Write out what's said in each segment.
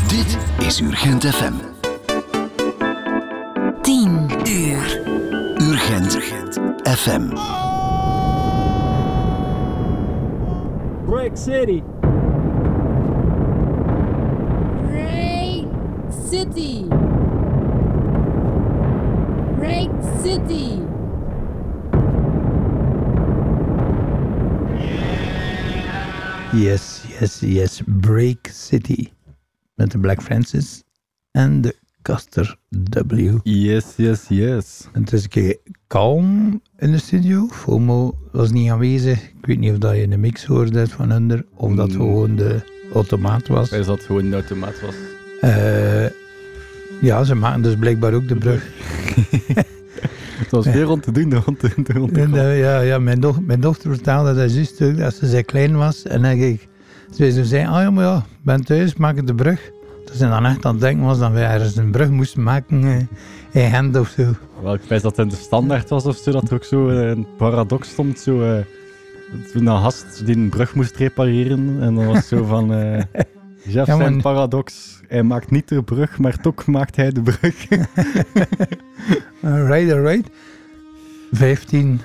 Dit is Urgent FM. 10 uur. Urgent FM. Break City. Break City. Break City. Yes. Break City. Met de Black Francis en de Castor W. Yes. Het is een keer kalm in de studio. FOMO was niet aanwezig. Ik weet niet of dat je een mix hoorde van hun, of dat gewoon de automaat was. Is dat gewoon de automaat was? Ja, ze maken dus blijkbaar ook de brug. Het was weer rond te doen, de rond. Ja, mijn dochter vertelde dat juist ook, dat ze klein was. En dan ze zei, maar ja, ik ben thuis, maak ik de brug. Dat ze dan echt aan het denken was dat we ergens een brug moesten maken in Gent of zo. Wel, ik wijs dat het in de standaard was of zo, dat er ook zo een paradox stond. Zo, toen een gast die een brug moest repareren. En dan was het zo van, Jeff zijn paradox. Hij maakt niet de brug, maar toch maakt hij de brug. Alright. 15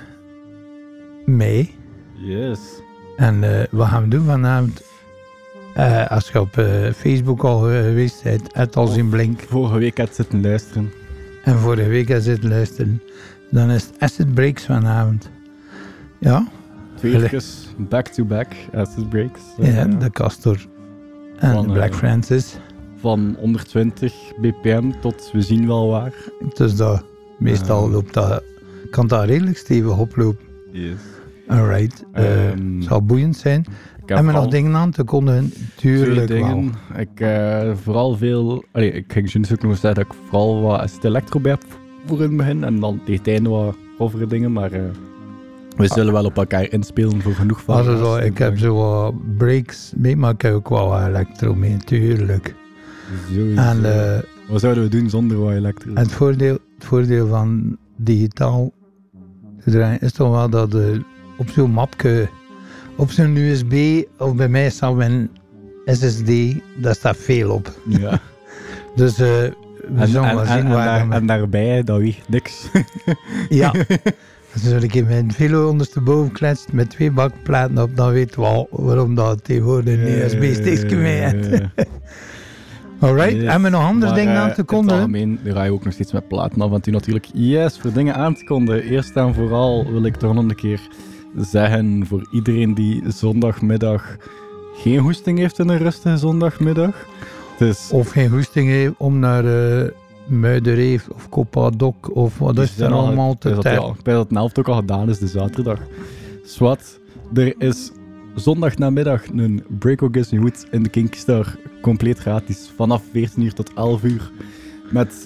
mei. Yes. En wat gaan we doen vanavond? Als je op Facebook al geweest bent, het al zien blink. Vorige week had zitten luisteren. En vorige week had zitten luisteren. Dan is het Acid Breaks vanavond. Ja. 2 weken back-to-back Acid Breaks. Ja, de Castor en de Black Francis. Van 120 bpm tot we zien wel waar. Dus dat, meestal kan dat redelijk stevig oplopen. Yes. Alright. Het zal boeiend zijn. Hebben we nog dingen aan te kondigen? Tuurlijk wel. Ik vooral veel... ik ging juist ook nog zeggen dat ik vooral wat Acid Electro bij heb voor in het begin. En dan tegen het einde wat grovere dingen. Maar we zullen wel op elkaar inspelen voor genoeg van. Ik heb zo wat breaks mee, maar ik heb ook wel wat electro mee. Tuurlijk. En, wat zouden we doen zonder wat elektro? En het voordeel van digitaal te draaien is toch wel dat op zo'n mapje, op zo'n USB, of bij mij staat een SSD, daar staat veel op. Ja. Dus we zullen wel zien waar... En daarbij, dat weegt niks. Ja. Als je een keer met een velo ondersteboven kletst met 2 bakplaten op, dan weet je wel waarom dat tegenwoordig een USB-stickje mee hebt. Alright, yes. Hebben we nog andere dingen aan te kondigen? In daar ga je ook nog steeds met platen af, want u natuurlijk, yes, voor dingen aan te kondigen. Eerst en vooral wil ik toch nog een keer zeggen, voor iedereen die zondagmiddag geen hoesting heeft in een rustige zondagmiddag. Dus, of geen hoesting heeft om naar Muiderheef of Copadok of wat is er allemaal te tijd. Ik weet dat het 11 ook al gedaan is, de zaterdag. Swat, er is zondag namiddag een Break August Wood in de Kingstar, compleet gratis, vanaf 14 uur tot 11 uur. Met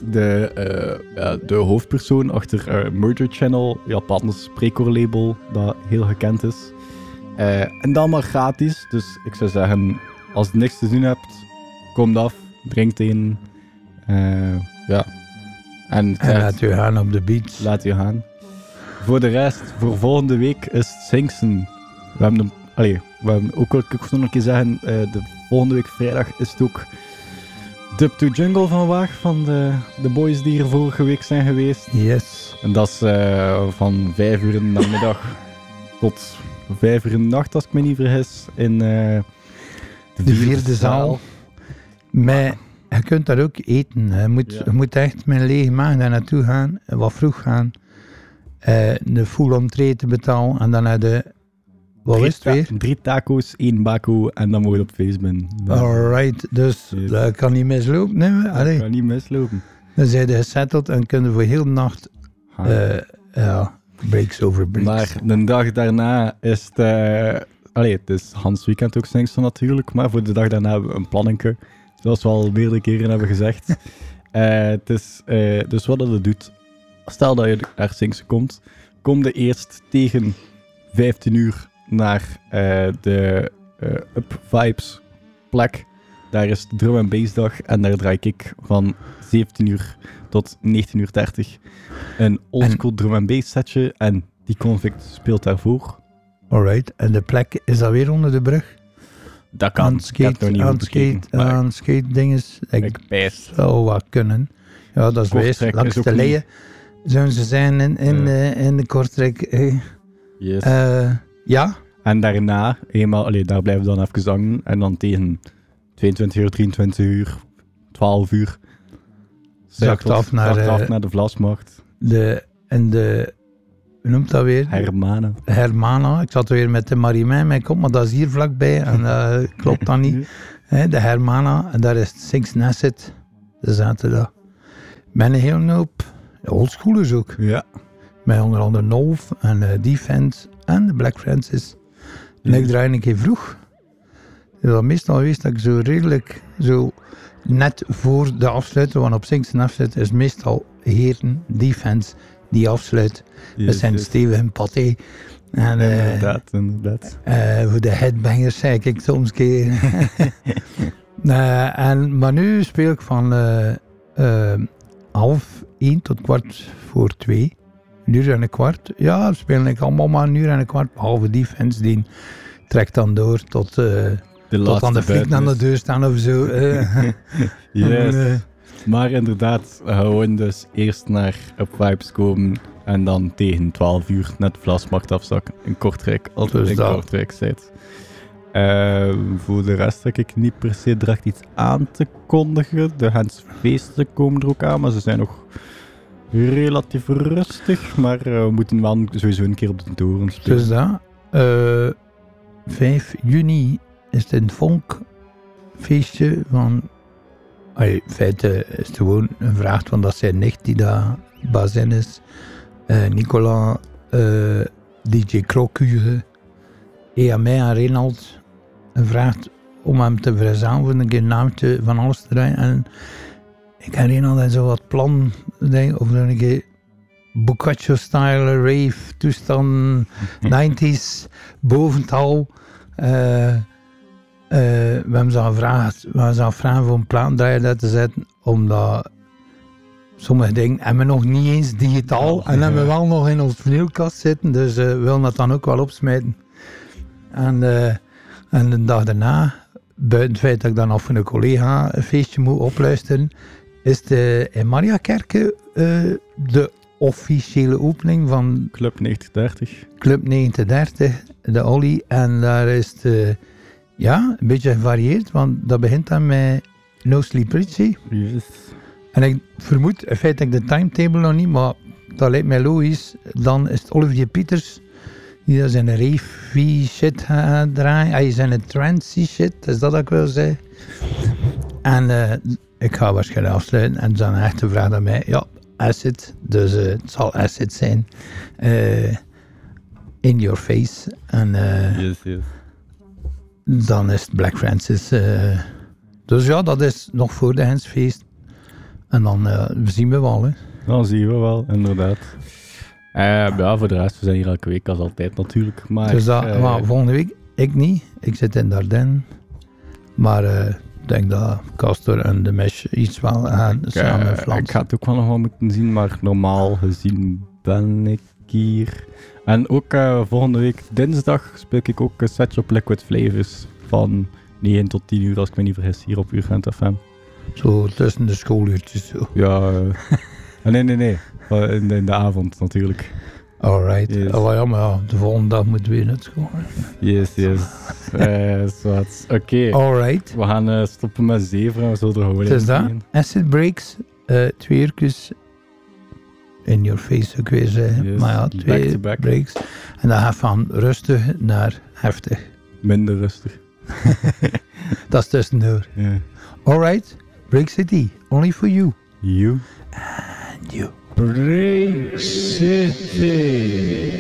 de hoofdpersoon achter Murder Channel, Japans precore-label dat heel gekend is. En dan maar gratis, dus ik zou zeggen, als je niks te doen hebt, kom af, drink een. En laat je gaan op de beach. Laat je gaan. Voor de rest, voor volgende week is het Singsen. We hebben ook wel nog een keer zeggen, de volgende week vrijdag is het ook Dub to Jungle van Waag, van de boys die er vorige week zijn geweest. Yes. En dat is van 5 uur in de namiddag tot 5 uur in de nacht, als ik me niet vergis, in de vierde zaal. Je kunt daar ook eten. Je moet echt met een lege maag daar naartoe gaan, wat vroeg gaan, de full entree te betalen en dan naar de... Wat is het weer? 3 taco's, 1 bako en dan mogen we op Facebook. Alright, dus dat kan niet mislopen. Nee, dat kan niet mislopen. Dan zijn ze gesetteld en kunnen voor heel de nacht breaks over breaks. Maar de dag daarna is het... het is Hans Weekend ook Singsten natuurlijk, maar voor de dag daarna hebben we een planningje. Zoals we al meerdere keren hebben gezegd. Het is, dus wat het doet, stel dat je naar Singsten komt, kom je eerst tegen 15 uur naar de Up Vibes plek. Daar is de drum en bass dag en daar draai ik van 17 uur tot 19:30 een oldschool drum en bass setje en die Convict speelt daarvoor. Alright, en de plek, is dat weer onder de brug? Dat kan. Ik heb het nog niet goed bekeken. Maar Aan skate dinges. ik pijs. Zou wat kunnen. Ja, dat is wijs. Kortrijk Langs is ook de leien zouden ze zijn in de Kortrijk. Yes. Ja. En daarna, daar blijven we dan even hangen. En dan tegen 22 uur, 23 uur, 12 uur... Zakt af naar de Vlasmarkt. Hoe noemt dat weer? Hermana. Ik zat weer met de Marimijn, mijn kop, maar dat is hier vlakbij. En dat klopt dan niet. De Hermana. En daar is Six Nasset. De zaterdag. Met een hele hoop oldschoolers ook. Ja. Met onder andere Nolf en Defense en de Black Francis. En ik draai een keer vroeg. Het was meestal geweest dat ik zo redelijk, zo net voor de afsluiter, want op Six Nasset is meestal heren Defense die afsluit. Yes, dat zijn stevige paté. En, inderdaad. Voor de headbangers zeg ik soms keer. Maar nu speel ik van 12:30 tot 2:15. 1 uur en een kwart. Ja, speel ik allemaal maar 1 uur en een kwart. Behalve Defense, die trekt dan door tot aan de fliek aan de deur staan of zo. Yes. Maar inderdaad, gewoon dus eerst naar Up Vibes komen en dan tegen 12 uur net de Vlasmarkt afzakken in Kortrijk. Altijd Dus in dat. Kortrijk zit. Voor de rest heb ik niet per se direct iets aan te kondigen. De Hensfeesten komen er ook aan, maar ze zijn nog relatief rustig. Maar we moeten wel sowieso een keer op de toren spelen. Dus dat. 5 juni is het een Fonkfeestje van... in feite is het gewoon een vraag van dat zijn nicht die daar bazin is. Nicolas, DJ Krokure, mij en Reinald vraagt om hem te verzamelen voor een keer een naamtje van alles te draaien. En ik heb Reinald en zo wat plan, of een keer Boccaccio-style, rave, toestand, 90s, bovental. We hebben ze vragen voor een plaatdraaier daar te zetten, omdat sommige dingen hebben we nog niet eens digitaal en hebben we wel nog in ons vinylkast zitten, dus we willen dat dan ook wel opsmijten. En de dag daarna, buiten het feit dat ik dan nog voor een collega een feestje moet opluisteren, is in Mariakerke de officiële opening van Club 9030. Club 9030, de Ollie. En daar is het een beetje gevarieerd, want dat begint dan met No Sleep Richie. Yes. En ik vermoed, in feite ik de timetable nog niet, maar dat lijkt mij logisch. Dan is het Olivier Pieters, die daar zijn rave shit gaat draaien. Hij zijn een trancy shit, is dat wat ik wil zeggen. En ik ga waarschijnlijk afsluiten en dan echt de vraag aan mij, ja, acid, dus het zal acid zijn. In your face. En Yes. dan is het Black Francis. Dus ja, dat is nog voor de Hensfeest. En dan zien we wel. Hè. Dan zien we wel, inderdaad. Voor de rest, we zijn hier elke week als altijd natuurlijk. Maar, Dus dat, maar volgende week, ik niet. Ik zit in Dardenne. Maar ik denk dat Castor en de Mesh iets wel gaan samen flansen. Ik ga het ook wel nog wel moeten zien, maar normaal gezien ben ik hier. En ook volgende week dinsdag speel ik ook een setje op Liquid Flavors van 9 tot 10 uur, als ik me niet vergis, hier op Urgent FM. Zo tussen de schooluurtjes zo. Ja, nee. In de avond natuurlijk. Alright. Yes. Maar ja, de volgende dag moeten we weer naar school. Yes. Oké. Alright. We gaan stoppen met 7 en we zullen er gewoon Het is in dat. beginnen. Acid breaks. 2 uurtjes in your face, zou ik weer zeggen. Yes, Maar ja, 2 back-to-back. breaks. En dan gaat van rustig naar heftig. Minder rustig. Dat is tussendoor. Yeah. Alright. Break City. Only for you. You. And you. Break City.